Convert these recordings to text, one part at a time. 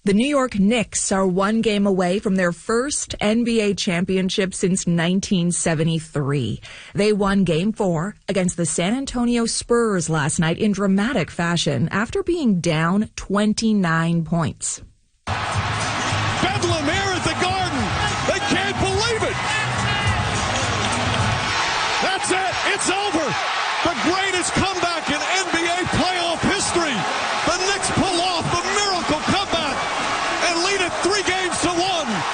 The New York Knicks are one game away from their first NBA championship since 1973. They won Game 4 against the San Antonio Spurs last night in dramatic fashion after being down 29 points. Bedlam here at the Garden. They can't believe it. That's it. It's over. The greatest comeback in NBA playoff history. The Knicks pull off the miracle comeback and lead it 3-1.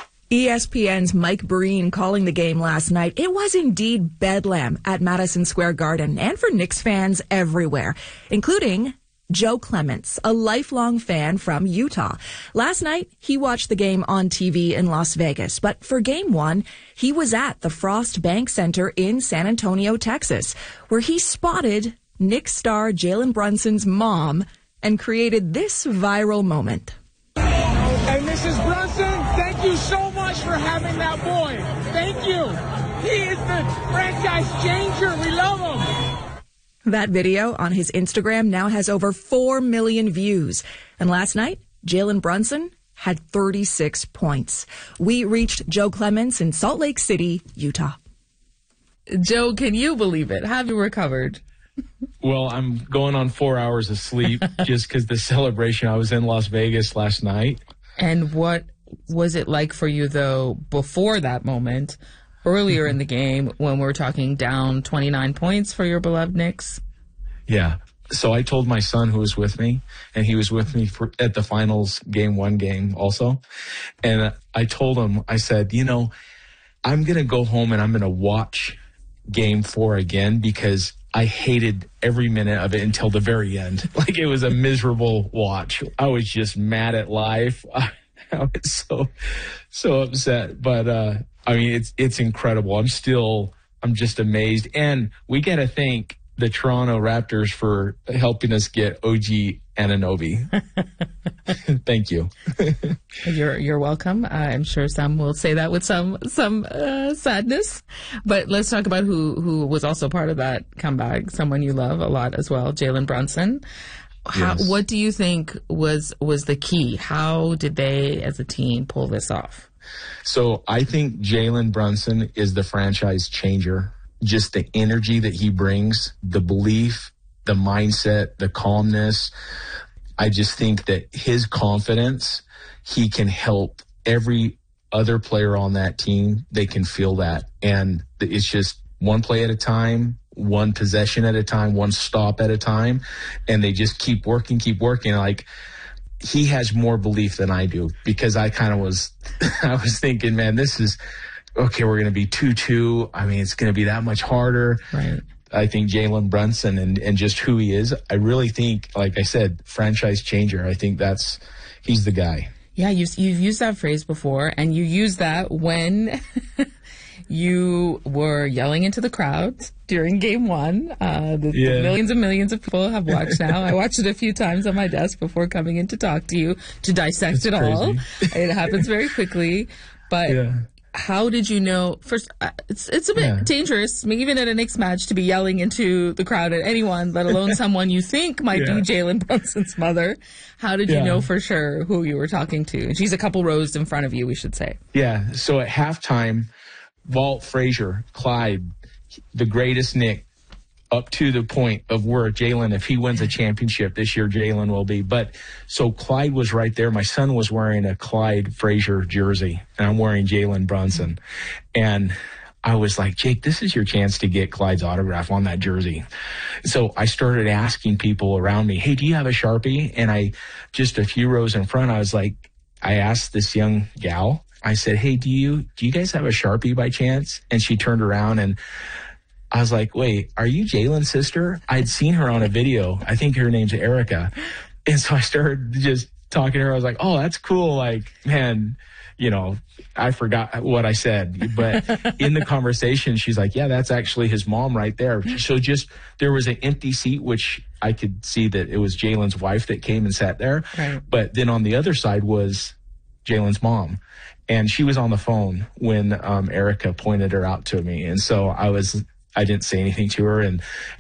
ESPN's Mike Breen calling the game last night. It was indeed bedlam at Madison Square Garden and for Knicks fans everywhere, including Joe Clements, a lifelong fan from Utah. Last night, he watched the game on TV in Las Vegas, but for Game 1, he was at the Frost Bank Center in San Antonio, Texas, where he spotted Knicks star Jalen Brunson's mom and created this viral moment. Hey, Mrs. Brunson, thank you so much for having that boy. Thank you. He is the franchise changer. We love him. That video on his Instagram now has over 4 million views. And last night, Jalen Brunson had 36 points. We reached Joe Clements in Salt Lake City, Utah. Joe, can you believe it? Have you recovered? Well, I'm going on 4 hours of sleep just because the celebration. I was in Las Vegas last night. And what was it like for you, though, before that moment, earlier in the game when we were talking down 29 points for your beloved Knicks? Yeah. So I told my son who was with me, and he was with me at the finals Game 1 game also. And I told him, I said, you know, I'm going to go home and I'm going to watch Game 4 again because I hated every minute of it until the very end. Like, it was a miserable watch. I was just mad at life. I was so upset. But, I mean, it's incredible. I'm just amazed. And we got to thank the Toronto Raptors for helping us get OG Anunoby. Thank you. You're welcome. I'm sure some will say that with some sadness. But let's talk about who was also part of that comeback, someone you love a lot as well, Jalen Brunson. Yes. What do you think was the key? How did they, as a team, pull this off? So I think Jalen Brunson is the franchise changer. Just the energy that he brings, the belief, the mindset, the calmness. I just think that his confidence, he can help every other player on that team. They can feel that. And it's just one play at a time, one possession at a time, one stop at a time. And they just keep working. Like, he has more belief than I do because I was thinking, man, this is, okay, we're going to be 2-2. I mean, it's going to be that much harder. Right. I think Jalen Brunson and just who he is, I really think, like I said, franchise changer. I think he's the guy. Yeah, you've used that phrase before, and you used that when you were yelling into the crowd during Game 1. The millions and millions of people have watched now. I watched it a few times on my desk before coming in to talk to you, to dissect it all. It happens very quickly. But how did you know? First, it's a bit dangerous, even at a Knicks match, to be yelling into the crowd at anyone, let alone someone you think might be Jalen Brunson's mother. How did you know for sure who you were talking to? And she's a couple rows in front of you, we should say. Yeah, so at halftime, Walt Frazier, Clyde, the greatest Knick, up to the point of where Jalen, if he wins a championship this year, Jalen will be. But so Clyde was right there. My son was wearing a Clyde Frazier jersey, and I'm wearing Jalen Brunson. And I was like, Jake, this is your chance to get Clyde's autograph on that jersey. So I started asking people around me, hey, do you have a Sharpie? And just a few rows in front, I asked this young gal, I said, hey, do you guys have a Sharpie by chance? And she turned around and I was like, wait, are you Jalen's sister? I'd seen her on a video. I think her name's Erica. And so I started just talking to her. I was like, oh, that's cool. Like, man, I forgot what I said. But in the conversation, she's like, yeah, that's actually his mom right there. So there was an empty seat, which I could see that it was Jalen's wife that came and sat there. Right. But then on the other side was Jalen's mom. And she was on the phone when Erica pointed her out to me. And so I didn't say anything to her. And